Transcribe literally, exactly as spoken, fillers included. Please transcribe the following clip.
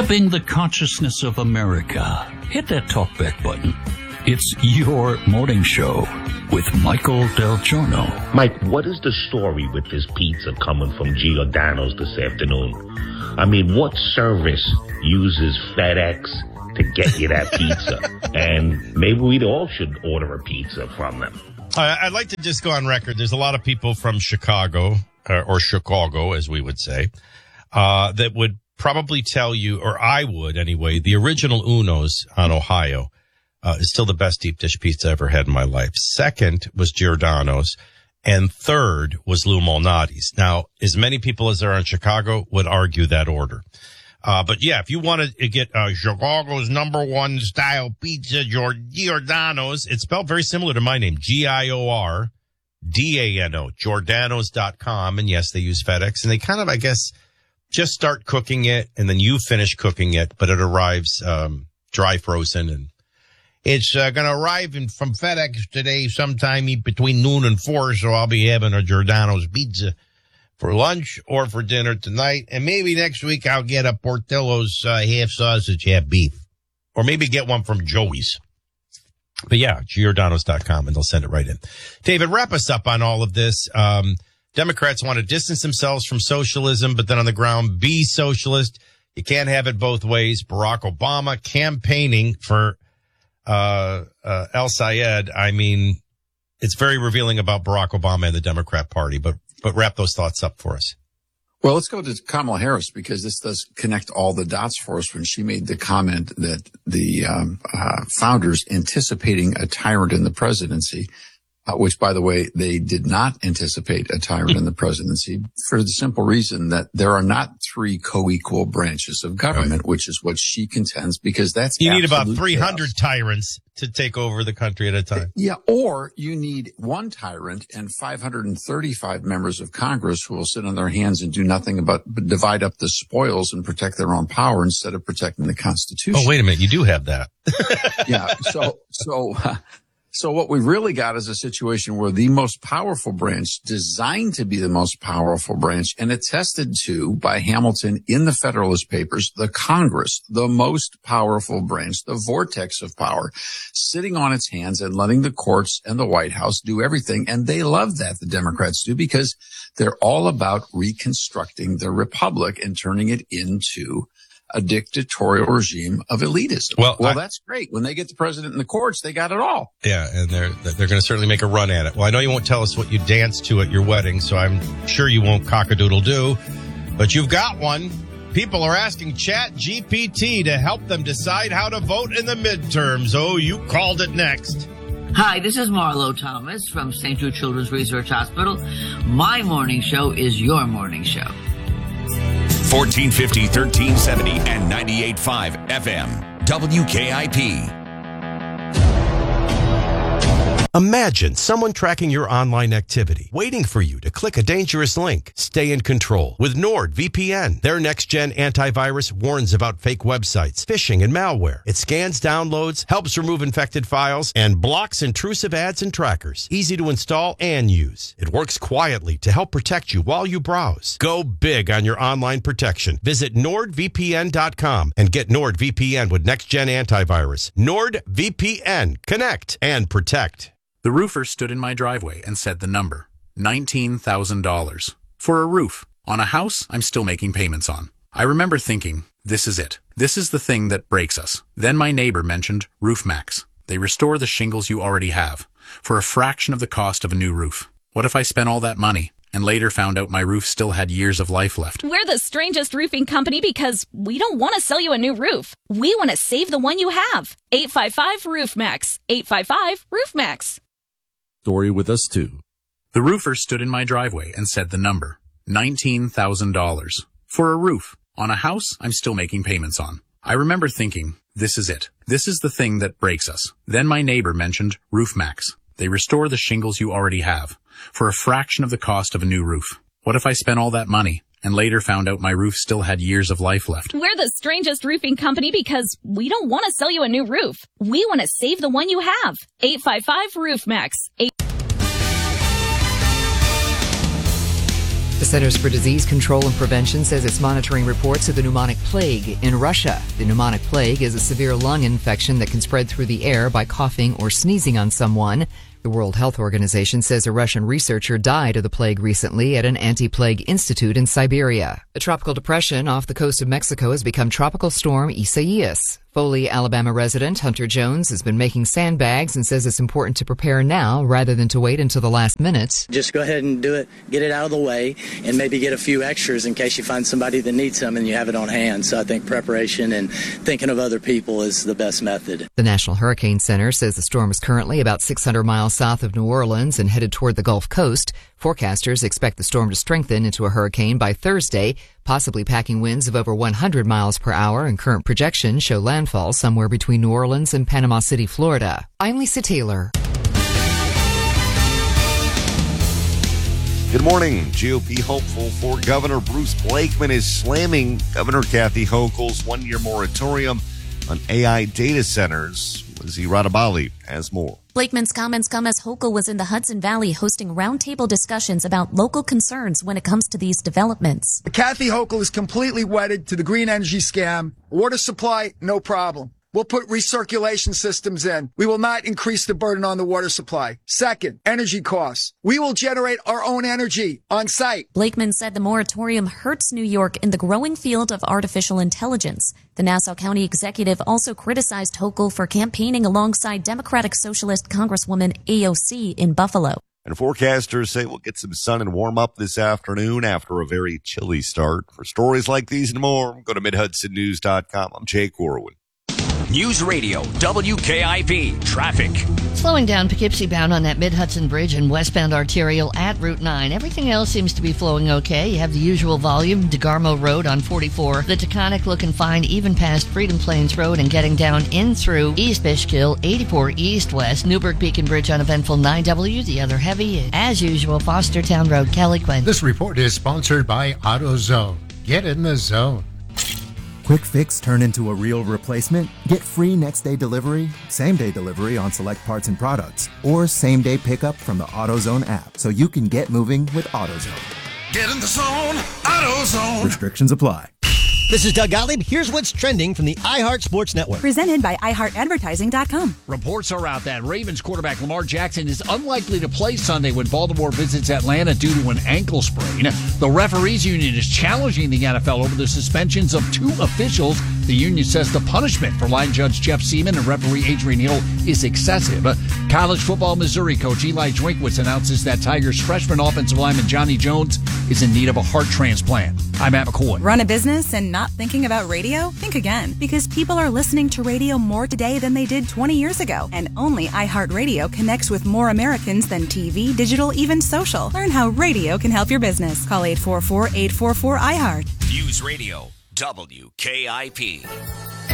Ebbing the consciousness of America. Hit that talkback button. It's your morning show with Michael Del Giorno. Mike, what is the story with this pizza coming from Giordano's this afternoon? I mean, what service uses FedEx to get you that pizza? And maybe we all should order a pizza from them. Uh, I'd like to just go on record. There's a lot of people from Chicago, uh, or Chicago, as we would say, uh, that would probably tell you, or I would anyway, the original Uno's on Ohio uh, is still the best deep dish pizza I ever had in my life. Second was Giordano's, and third was Lou Malnati's. Now, as many people as there are in Chicago would argue that order. Uh, but yeah, if you want to get uh, Chicago's number one style pizza, Giordano's, it's spelled very similar to my name, G I O R D A N O, Giordano's dot com. And yes, they use FedEx, and they kind of, I guess, just start cooking it, and then you finish cooking it, but it arrives um dry frozen, and it's uh, going to arrive in, from FedEx today sometime between noon and four, so I'll be having a Giordano's pizza for lunch or for dinner tonight, and maybe next week I'll get a Portillo's uh, half sausage, half beef, or maybe get one from Joey's. But yeah, Giordano's dot com, and they'll send it right in. David, wrap us up on all of this. Um Democrats want to distance themselves from socialism, but then on the ground, be socialist. You can't have it both ways. Barack Obama campaigning for uh, uh El Sayed. I mean, it's very revealing about Barack Obama and the Democrat Party, but but wrap those thoughts up for us. Well, let's go to Kamala Harris, because this does connect all the dots for us when she made the comment that the um, uh, founders anticipating a tyrant in the presidency. Uh, which, by the way, they did not anticipate a tyrant in the presidency for the simple reason that there are not three co-equal branches of government, right, which is what she contends, because that's you need about three hundred chaos. Tyrants to take over the country at a time. Yeah, or you need one tyrant and five hundred thirty-five members of Congress who will sit on their hands and do nothing but divide up the spoils and protect their own power instead of protecting the Constitution. Oh, wait a minute. You do have that. yeah. So, so, uh, So what we've really got is a situation where the most powerful branch, designed to be the most powerful branch and attested to by Hamilton in the Federalist Papers, the Congress, the most powerful branch, the vortex of power, sitting on its hands and letting the courts and the White House do everything. And they love that, the Democrats do, because they're all about reconstructing the republic and turning it into a dictatorial regime of elitism. Well, well I, that's great. When they get the president in the courts, they got it all. Yeah, and they're they're going to certainly make a run at it. Well, I know you won't tell us what you danced to at your wedding, so I'm sure you won't cock-a-doodle-doo, but you've got one. People are asking Chat G P T to help them decide how to vote in the midterms. Oh, you called it next. Hi, this is Marlo Thomas from Saint Jude Children's Research Hospital. My morning show is your morning show. fourteen fifty, thirteen seventy, and ninety-eight point five F M. W K I P. Imagine someone tracking your online activity, waiting for you to click a dangerous link. Stay in control with NordVPN. Their next-gen antivirus warns about fake websites, phishing, and malware. It scans downloads, helps remove infected files, and blocks intrusive ads and trackers. Easy to install and use. It works quietly to help protect you while you browse. Go big on your online protection. Visit Nord V P N dot com and get NordVPN with next-gen antivirus. NordVPN. Connect and protect. The roofer stood in my driveway and said the number, nineteen thousand dollars. For a roof on a house I'm still making payments on. I remember thinking, this is it. This is the thing that breaks us. Then my neighbor mentioned RoofMax. They restore the shingles you already have for a fraction of the cost of a new roof. What if I spent all that money and later found out my roof still had years of life left? We're the strangest roofing company because we don't want to sell you a new roof. We want to save the one you have. eight five five RoofMax. eight five five RoofMax. Story with us too. The roofer stood in my driveway and said the number, nineteen thousand dollars. For a roof on a house I'm still making payments on. I remember thinking, this is it. This is the thing that breaks us. Then my neighbor mentioned RoofMax. They restore the shingles you already have for a fraction of the cost of a new roof. What if I spent all that money and later found out my roof still had years of life left? We're the strangest roofing company because we don't want to sell you a new roof. We want to save the one you have. eight five five RoofMax. eight The Centers for Disease Control and Prevention says it's monitoring reports of the pneumonic plague in Russia. The pneumonic plague is a severe lung infection that can spread through the air by coughing or sneezing on someone. The World Health Organization says a Russian researcher died of the plague recently at an anti-plague institute in Siberia. A tropical depression off the coast of Mexico has become Tropical Storm Isaias. Foley, Alabama resident Hunter Jones has been making sandbags and says it's important to prepare now rather than to wait until the last minute. Just go ahead and do it, get it out of the way, and maybe get a few extras in case you find somebody that needs some and you have it on hand. So I think preparation and thinking of other people is the best method. The National Hurricane Center says the storm is currently about six hundred miles south of New Orleans and headed toward the Gulf Coast. Forecasters expect the storm to strengthen into a hurricane by Thursday, possibly packing winds of over one hundred miles per hour, and current projections show landfall somewhere between New Orleans and Panama City, Florida. I'm Lisa Taylor. Good morning. G O P hopeful for Governor Bruce Blakeman is slamming Governor Kathy Hochul's one-year moratorium on A I data centers. Lizzie Radabali has more. Blakeman's comments come as Hochul was in the Hudson Valley hosting roundtable discussions about local concerns when it comes to these developments. Kathy Hochul is completely wedded to the green energy scam. Water supply, no problem. We'll put recirculation systems in. We will not increase the burden on the water supply. Second, energy costs. We will generate our own energy on site. Blakeman said the moratorium hurts New York in the growing field of artificial intelligence. The Nassau County executive also criticized Hochul for campaigning alongside Democratic Socialist Congresswoman A O C in Buffalo. And forecasters say we'll get some sun and warm up this afternoon after a very chilly start. For stories like these and more, go to mid hudson news dot com. I'm Jake Corwin. News Radio, W K I P, traffic. Slowing down Poughkeepsie bound on that Mid-Hudson Bridge and westbound arterial at Route nine. Everything else seems to be flowing okay. You have the usual volume, DeGarmo Road on forty-four. The Taconic looking fine even past Freedom Plains Road and getting down in through East Fishkill, eighty-four east-west. Newburgh Beacon Bridge uneventful nine W. The other heavy, as usual, Fostertown Road, Kelly Quinn. This report is sponsored by AutoZone. Get in the zone. Quick fix turn into a real replacement? Get free next day delivery, same day delivery on select parts and products, or same day pickup from the AutoZone app so you can get moving with AutoZone. Get in the zone, AutoZone. Restrictions apply. This is Doug Gottlieb. Here's what's trending from the iHeart Sports Network. Presented by i heart advertising dot com. Reports are out that Ravens quarterback Lamar Jackson is unlikely to play Sunday when Baltimore visits Atlanta due to an ankle sprain. The referees union is challenging the N F L over the suspensions of two officials. The union says the punishment for line judge Jeff Seaman and referee Adrian Hill is excessive. College football Missouri coach Eli Drinkwitz announces that Tigers freshman offensive lineman Johnny Jones is in need of a heart transplant. I'm Matt McCoy. Run a business and not thinking about radio? Think again, because people are listening to radio more today than they did twenty years ago. And only iHeartRadio connects with more Americans than T V, digital, even social. Learn how radio can help your business. Call eight four four, eight four four, I heart. News Radio, W K I P.